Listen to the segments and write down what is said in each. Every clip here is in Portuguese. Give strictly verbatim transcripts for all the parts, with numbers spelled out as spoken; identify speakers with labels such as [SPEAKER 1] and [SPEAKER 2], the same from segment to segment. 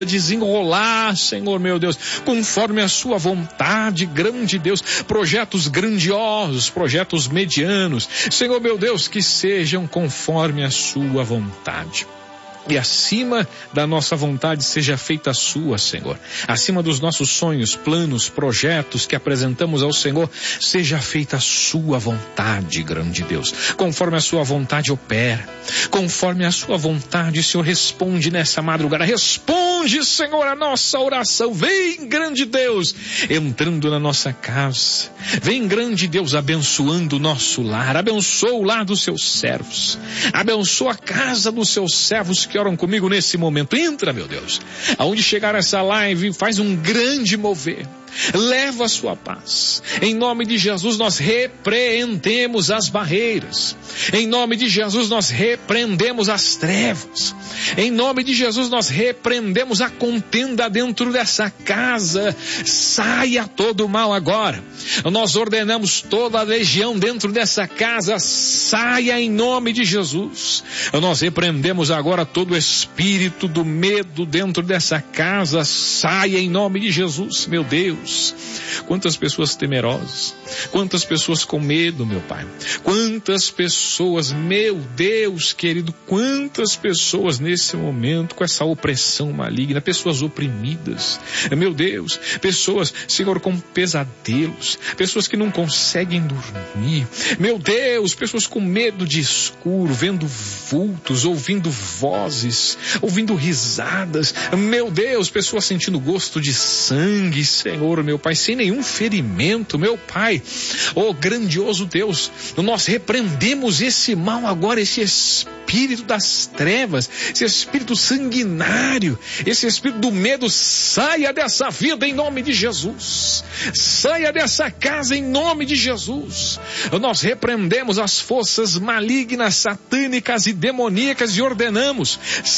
[SPEAKER 1] desenrolar, Senhor meu Deus, conforme a sua vontade, grande Deus, projetos grandiosos, projetos medianos, Senhor meu Deus, que sejam conforme a sua vontade. E acima da nossa vontade seja feita a sua, Senhor. Acima dos nossos sonhos, planos, projetos que apresentamos ao Senhor, seja feita a sua vontade, grande Deus. Conforme a sua vontade opera. Conforme a sua vontade, o Senhor responde nessa madrugada. Responde, Senhor, a nossa oração. Vem, grande Deus, entrando na nossa casa. Vem, grande Deus, abençoando o nosso lar. Abençoa o lar dos seus servos. Abençoa a casa dos seus servos que oram comigo nesse momento. Entra, meu Deus, aonde chegar essa live, faz um grande mover, leva a sua paz. Em nome de Jesus nós repreendemos as barreiras. Em nome de Jesus nós repreendemos as trevas. Em nome de Jesus nós repreendemos a contenda dentro dessa casa. Saia todo o mal agora. Nós ordenamos toda a legião dentro dessa casa. Saia em nome de Jesus. Nós repreendemos agora todo o espírito do medo dentro dessa casa. Saia em nome de Jesus, meu Deus. Quantas pessoas temerosas, quantas pessoas com medo, meu Pai, quantas pessoas, meu Deus querido, quantas pessoas nesse momento com essa opressão maligna, pessoas oprimidas, meu Deus, pessoas, Senhor, com pesadelos, pessoas que não conseguem dormir, meu Deus, pessoas com medo de escuro, vendo vultos, ouvindo vozes, ouvindo risadas, meu Deus, pessoas sentindo gosto de sangue, Senhor, meu Pai, sem nenhum ferimento, meu Pai, oh grandioso Deus, nós repreendemos esse mal agora, esse espírito das trevas, esse espírito sanguinário, esse espírito do medo, saia dessa vida em nome de Jesus, saia dessa casa em nome de Jesus. Nós repreendemos as forças malignas, satânicas e demoníacas e ordenamos,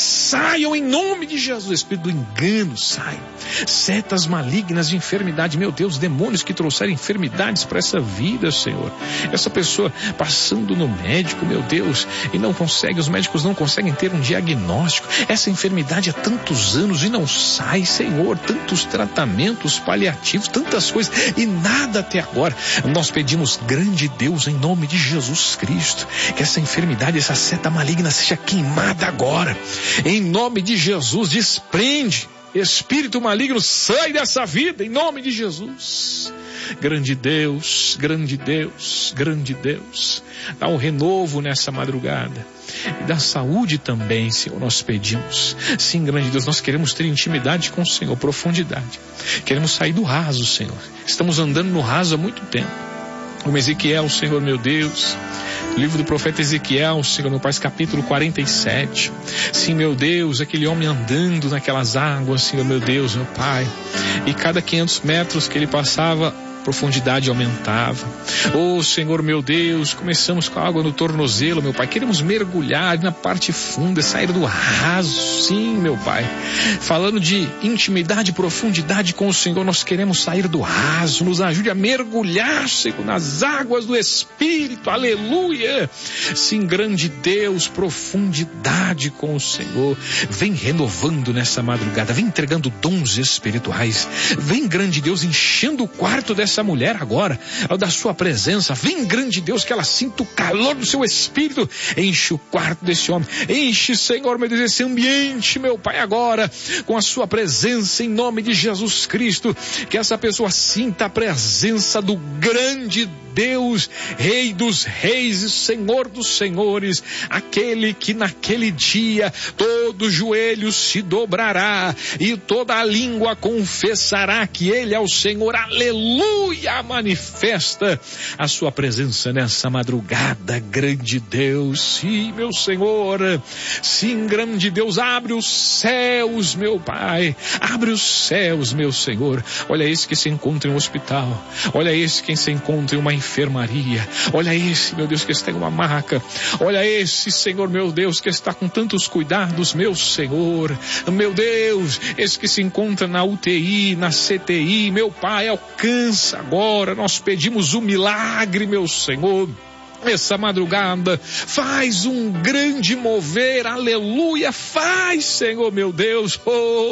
[SPEAKER 1] saiam em nome de Jesus. Espírito do engano, sai. Setas malignas de enfermidade, meu Deus, demônios que trouxeram enfermidades para essa vida, Senhor. Essa pessoa passando no médico, meu Deus, e não consegue, os médicos não conseguem ter um diagnóstico. Essa enfermidade há tantos anos e não sai, Senhor. Tantos tratamentos paliativos, tantas coisas e nada até agora. Nós pedimos, grande Deus, em nome de Jesus Cristo, que essa enfermidade, essa seta maligna seja queimada agora. Em nome de Jesus, desprende. Espírito maligno, sai dessa vida em nome de Jesus. Grande Deus, grande Deus, grande Deus, dá um renovo nessa madrugada e dá saúde também, Senhor, nós pedimos. Sim, grande Deus, nós queremos ter intimidade com o Senhor, profundidade, queremos sair do raso, Senhor, estamos andando no raso há muito tempo, como Ezequiel, Senhor meu Deus, livro do profeta Ezequiel, Senhor meu Pai, capítulo quarenta e sete. Sim, meu Deus, aquele homem andando naquelas águas, Senhor meu Deus, meu Pai, e cada quinhentos metros que ele passava, profundidade aumentava. Oh Senhor meu Deus, começamos com a água no tornozelo, meu Pai, queremos mergulhar na parte funda, sair do raso. Sim, meu Pai, falando de intimidade e profundidade com o Senhor, nós queremos sair do raso. Nos ajude a mergulhar, Senhor, nas águas do Espírito, aleluia. Sim, grande Deus, profundidade com o Senhor. Vem renovando nessa madrugada, vem entregando dons espirituais, vem, grande Deus, enchendo o quarto dessa essa mulher agora, da sua presença. Vem, grande Deus, que ela sinta o calor do seu Espírito. Enche o quarto desse homem, enche, Senhor, meu Deus, esse ambiente, meu Pai, agora, com a sua presença, em nome de Jesus Cristo. Que essa pessoa sinta a presença do grande Deus, Rei dos reis e Senhor dos senhores, aquele que naquele dia todo joelho se dobrará e toda a língua confessará que Ele é o Senhor. Aleluia! Manifesta a sua presença nessa madrugada, grande Deus. Sim, meu Senhor, sim, grande Deus, abre os céus, meu Pai, abre os céus, meu Senhor. Olha esse que se encontra em um hospital, olha esse que se encontra em uma enfermaria, olha esse, meu Deus, que está em uma maca, olha esse, Senhor, meu Deus, que está com tantos cuidados, meu Senhor, meu Deus, esse que se encontra na U T I, na C T I, meu Pai, alcança agora, nós pedimos um milagre, meu Senhor. Essa madrugada, faz um grande mover, aleluia, faz, Senhor, meu Deus, oh,